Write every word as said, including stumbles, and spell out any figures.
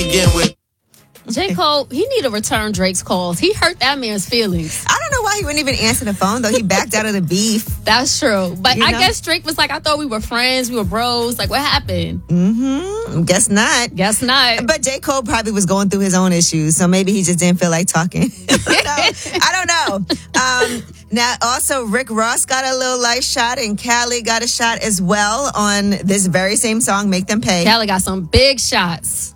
begin with. J. Cole, he need to return Drake's calls. He hurt that man's feelings. I don't know why he wouldn't even answer the phone, though. He backed out of the beef. That's true. But You I know? guess Drake was like, I thought we were friends. We were bros. Like, what happened? Mm-hmm. Guess not. Guess not. But J. Cole probably was going through his own issues, so maybe he just didn't feel like talking. no, I don't know. Um, now, also, Rick Ross got a little light shot, and Callie got a shot as well on this very same song, Make Them Pay. Callie got some big shots.